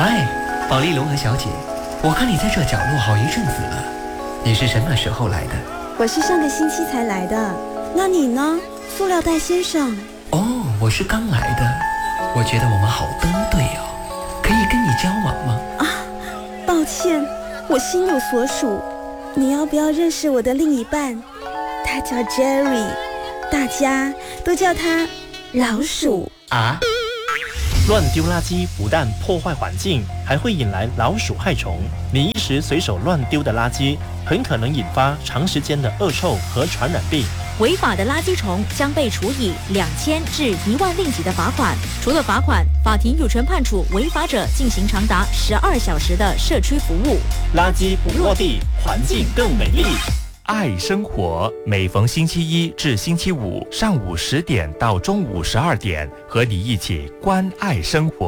嗨，保利龙和小姐，我看你在这角落好一阵子了，你是什么时候来的？ 我是上个星期才来的，那你呢，塑料袋先生？ 哦，我是刚来的，我觉得我们好登对哦，可以跟你交往吗？ 啊，抱歉，我心有所属，你要不要认识我的另一半？他叫 Jerry， 大家都叫他老鼠啊。 乱丢垃圾不但破坏环境，还会引来老鼠害虫。你一时随手乱丢的垃圾，很可能引发长时间的恶臭和传染病。 违法的垃圾虫将被处以2000至1万令吉的罚款。除了罚款，法庭有权判处违法者进行长达12小时的社区服务。 垃圾不落地，环境更美丽。 爱生活，每逢星期一至星期五上午10点到中午12点，和你一起关爱生活。